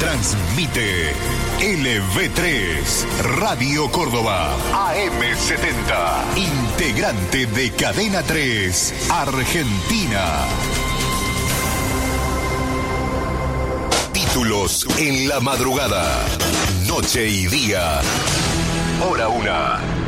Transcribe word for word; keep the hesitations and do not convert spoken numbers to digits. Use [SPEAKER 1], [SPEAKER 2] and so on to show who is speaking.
[SPEAKER 1] Transmite L V tres, Radio Córdoba, A M setenta, integrante de Cadena tres, Argentina. Títulos en la madrugada, noche y día. Hora una.